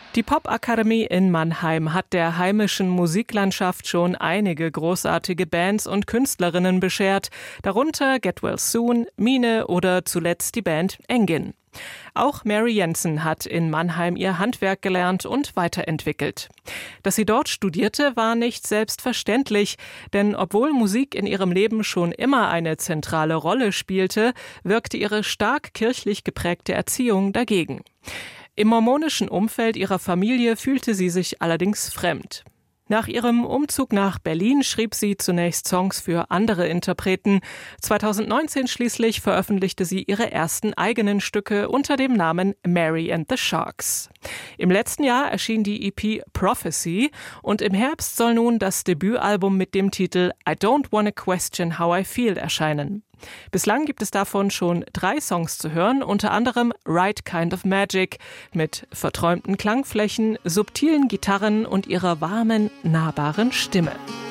Die Popakademie in Mannheim hat der heimischen Musiklandschaft schon einige großartige Bands und Künstlerinnen beschert, darunter Get Well Soon, Mine oder zuletzt die Band Engin. Auch Mary Jensen hat in Mannheim ihr Handwerk gelernt und weiterentwickelt. Dass sie dort studierte, war nicht selbstverständlich, denn obwohl Musik in ihrem Leben schon immer eine zentrale Rolle spielte, wirkte ihre stark kirchlich geprägte Erziehung dagegen. Im mormonischen Umfeld ihrer Familie fühlte sie sich allerdings fremd. Nach ihrem Umzug nach Berlin schrieb sie zunächst Songs für andere Interpreten. 2019 schließlich veröffentlichte sie ihre ersten eigenen Stücke unter dem Namen Mary and the Sharks. Im letzten Jahr erschien die EP Prophecy und im Herbst soll nun das Debütalbum mit dem Titel I Don't Wanna Question How I Feel erscheinen. Bislang gibt es davon schon 3 Songs zu hören, unter anderem Right Kind of Magic mit verträumten Klangflächen, subtilen Gitarren und ihrer warmen, nahbaren Stimme.